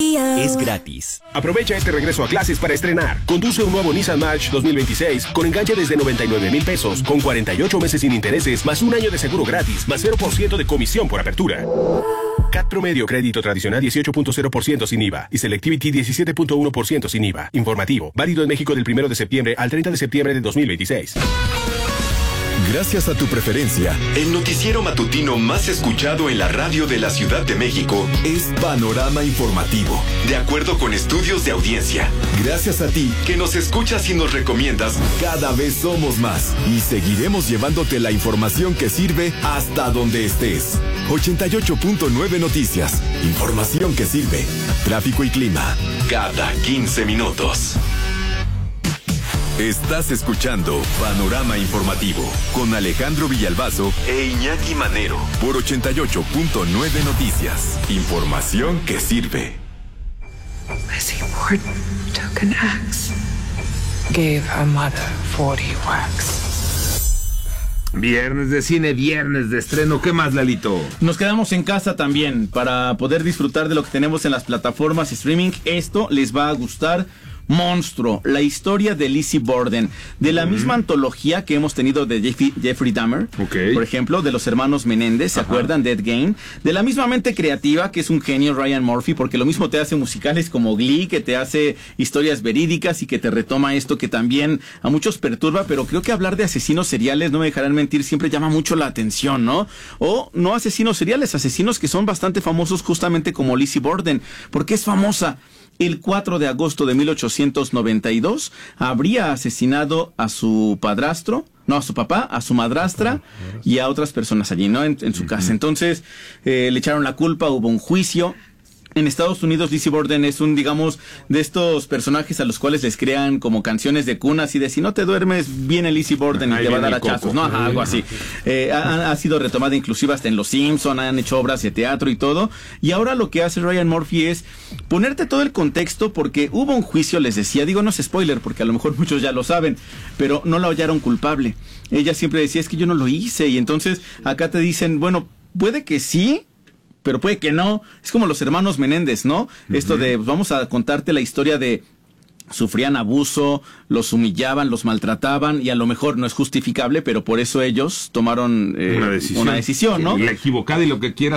Es gratis. Aprovecha este regreso a clases para estrenar. Conduce un nuevo Nissan March 2026 con enganche desde 99,000 pesos, con 48 meses sin intereses, más un año de seguro gratis, más 0% de comisión por apertura. CAT promedio crédito tradicional 18.0% sin IVA y Selectivity 17.1% sin IVA. Informativo. Válido en México del 1 de septiembre al 30 de septiembre de 2026. Gracias a tu preferencia, el noticiero matutino más escuchado en la radio de la Ciudad de México es Panorama Informativo, de acuerdo con estudios de audiencia. Gracias a ti, que nos escuchas y nos recomiendas, cada vez somos más y seguiremos llevándote la información que sirve hasta donde estés. 88.9 Noticias, información que sirve. Tráfico y clima, cada 15 minutos. Estás escuchando Panorama Informativo con Alejandro Villalbazo e Iñaki Manero por 88.9 Noticias. Información que sirve. Lizzie Borden took an axe, gave her mother 40 whacks. Viernes de cine, viernes de estreno. ¿Qué más, Lalito? Nos quedamos en casa también para poder disfrutar de lo que tenemos en las plataformas streaming. Esto les va a gustar. Monstruo, la historia de Lizzie Borden, de la misma antología que hemos tenido de Jeffrey Dahmer, por ejemplo, de los hermanos Menéndez, ¿se acuerdan? Dead Game, de la misma mente creativa que es un genio Ryan Murphy, porque lo mismo te hace musicales como Glee, que te hace historias verídicas y que te retoma esto que también a muchos perturba, pero creo que hablar de asesinos seriales, no me dejarán mentir, siempre llama mucho la atención, ¿no? O no asesinos seriales, asesinos que son bastante famosos justamente como Lizzie Borden. ¿Por qué es famosa? El 4 de agosto de 1892 habría asesinado a su padrastro, no, a su papá, a su madrastra y a otras personas allí, ¿no? En su casa. Entonces, le echaron la culpa, hubo un juicio. En Estados Unidos, Lizzie Borden es un, digamos, de estos personajes a los cuales les crean como canciones de cuna, así de si no te duermes, viene Lizzie Borden y te va a dar hachazos, ¿no? Ajá, algo así. Ha sido retomada inclusive hasta en Los Simpson, han hecho obras de teatro y todo. Y ahora lo que hace Ryan Murphy es ponerte todo el contexto porque hubo un juicio, les decía, digo, no es spoiler porque a lo mejor muchos ya lo saben, pero no la hallaron culpable. Ella siempre decía, es que yo no lo hice. Y entonces acá te dicen, bueno, puede que sí, pero puede que no. Es como los hermanos Menéndez, ¿no? Esto de, vamos a contarte la historia de sufrían abuso, los humillaban, los maltrataban y a lo mejor no es justificable, pero por eso ellos tomaron una decisión, ¿no? La equivocada y lo que quieras.